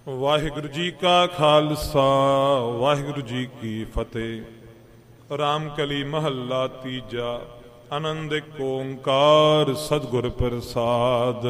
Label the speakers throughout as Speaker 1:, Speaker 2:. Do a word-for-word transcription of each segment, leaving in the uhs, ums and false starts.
Speaker 1: ਵਾਹਿਗੁਰੂ ਜੀ ਕਾ ਖਾਲਸਾ ਵਾਹਿਗੁਰੂ ਜੀ ਕੀ ਫਤਿਹ। ਰਾਮ ਕਲੀ ਮਹੱਲਾ ਤੀਜਾ। ਆਨੰਦ ਏਕ ਓੰਕਾਰ ਸਤਿਗੁਰ ਪ੍ਰਸਾਦ।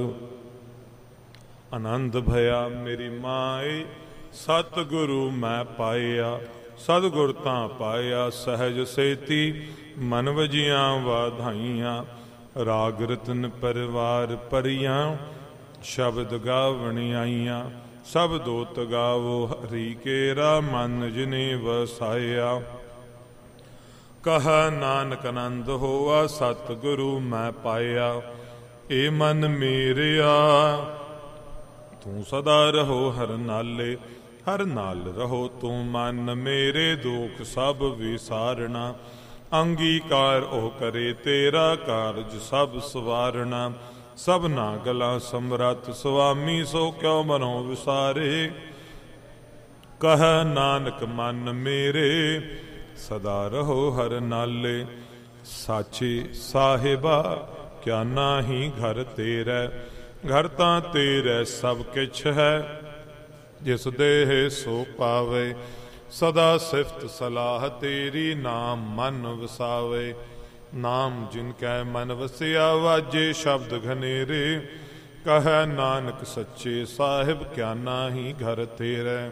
Speaker 1: ਆਨੰਦ ਭਇਆ ਮੇਰੀ ਮਾਏ ਸਤਿਗੁਰੂ ਮੈਂ ਪਾਇਆ। ਸਤਿਗੁਰ ਤਾਂ ਪਾਇਆ ਸਹਿਜ ਸੇਤੀ ਮਨ ਵਜੀਆਂ ਵਾਧਾਈਆਂ। ਰਾਗ ਰਤਨ ਪਰਿਵਾਰ ਪਰੀਆਂ ਸ਼ਬਦ ਗਾਵਣ ਆਈਆਂ। ਸਭ ਦੋਤ ਗਾਵੋ ਹਰੀ ਕੇਰਾ ਮਨ ਜਿਨੇ ਵਸਾਇਆ। ਕਹ ਨਾਨਕ ਆਨੰਦ ਹੋਆ ਸਤਿਗੁਰੂ ਮੈਂ ਪਾਇਆ। ਏ ਮਨ ਮੇਰਿਆ ਤੂੰ ਸਦਾ ਰਹੋ ਹਰ ਨਾਲੇ। ਹਰ ਨਾਲ ਰਹੋ ਤੂੰ ਮਨ ਮੇਰੇ ਦੁਖ ਸਭ ਵਿਸਾਰਣਾ। ਅੰਗੀਕਾਰ ਉਹ ਕਰੇ ਤੇਰਾ ਕਾਰਜ ਸਭ ਸਵਾਰਣਾ। ਸਭਨਾ ਗਲਾਂ ਸਮਰੱਥ ਸੁਆਮੀ ਸੋ ਕਿਉ ਮਨੋ ਵਿਸਾਰੇ। ਕਹ ਨਾਨਕ ਮਨ ਮੇਰੇ ਸਦਾ ਰਹੋ ਹਰ ਨਾਲੇ। ਸਾਚੇ ਸਾਹਿਬਾ ਕਿਆ ਨਾਹੀ ਘਰ ਤੇਰਾ। ਘਰ ਤਾਂ ਤੇਰਾ ਸਭ ਕਿਛ ਹੈ ਜਿਸ ਦੇਹ ਸੋ ਪਾਵੇ। ਸਦਾ ਸਿਫਤ ਸਲਾਹ ਤੇਰੀ ਨਾਮ ਮਨ ਵਸਾਵੇ। ਨਾਮ ਜਿਨ ਕੈ ਮਨ ਵਸਿਆ ਵਾਜੇ ਸ਼ਬਦ ਘਨੇਰੇ। ਕਹੈ ਨਾਨਕ ਸੱਚੇ ਸਾਹਿਬ ਕਿਆ ਨਾਹੀ ਘਰ ਤੇਰੇ।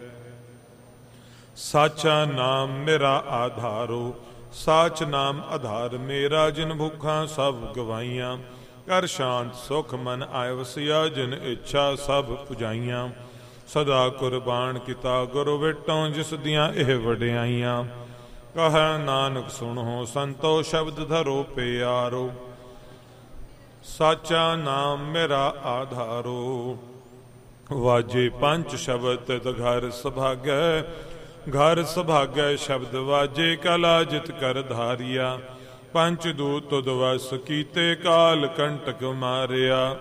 Speaker 1: ਸਾਚਾ ਨਾਮ ਮੇਰਾ ਆਧਾਰੋ। ਸਾਚ ਨਾਮ ਆਧਾਰ ਮੇਰਾ ਜਿਨ ਭੁੱਖਾਂ ਸਭ ਗਵਾਈਆਂ। ਕਰ ਸ਼ਾਂਤ ਸੁਖ ਮਨ ਆਇ ਵਸਿਆ ਜਿਨ ਇੱਛਾ ਸਭ ਪੁਜਾਈਆਂ। ਸਦਾ ਕੁਰਬਾਨ ਕੀਤਾ ਗੁਰੂ ਵਿਟੋਂ ਜਿਸ ਦੀਆਂ ਇਹ ਵਡਿਆਈਆਂ। ਕਹੈ ਨਾਨਕ ਸੁਣੋ ਸੰਤੋ ਸ਼ਬਦ ਧਰੋ ਪਿਆਰੋ। ਸਾਚਾ ਨਾਮ ਮੇਰਾ ਆਧਾਰੋ। ਵਾਜੇ ਪੰਜ ਸ਼ਬਦ ਤਿਤ ਘਰ ਸੁਭਾਗੈ। ਘਰ ਸੁਭਾਗੈ ਸ਼ਬਦ ਵਾਜੇ ਕਲਾ ਜਿਤ ਕਰ ਧਾਰਿਆ। ਪੰਚ ਦੂਤ ਤੁਧ ਵਸ ਕੀਤੇ ਕਾਲ ਕੰਟਕ ਮਾਰਿਆ।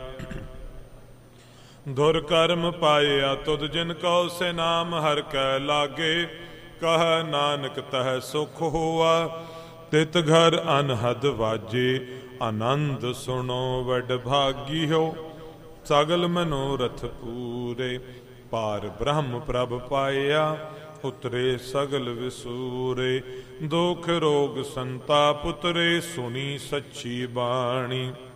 Speaker 1: ਦੁਰ ਕਰਮ ਪਾਇਆ ਤੁਧ ਜਿਨ ਕਉ ਸੇ ਨਾਮ ਹਰਿ ਕੈ ਲਾਗੇ। ਕਹ ਨਾਨਕ ਤਹ ਸੁਖ ਹੋਆ ਤਿਤ ਘਰ ਅਨਹਦ ਵਾਜੇ। ਆਨੰਦ ਸੁਣੋ ਵਡ ਭਾਗੀਓ ਸਗਲ ਮਨੋਰਥ ਪੂਰੇ। ਪਾਰ ਬ੍ਰਹਮ ਪ੍ਰਭ ਪਾਇਆ ਉਤਰੇ ਸਗਲ ਵਿਸੂਰੇ। ਦੁਖ ਰੋਗ ਸੰਤਾਪ ਉਤਰੇ ਸੁਣੀ ਸੱਚੀ ਬਾਣੀ।